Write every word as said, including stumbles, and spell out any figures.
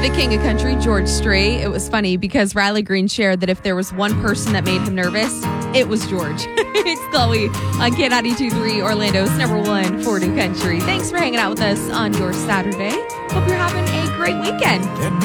The king of country, George Strait. It was funny because Riley Green shared that if there was one person that made him nervous, it was George. It's Chloe on K ninety-two point three, Orlando's number one for New Country. Thanks for hanging out with us on your Saturday. Hope you're having a great weekend.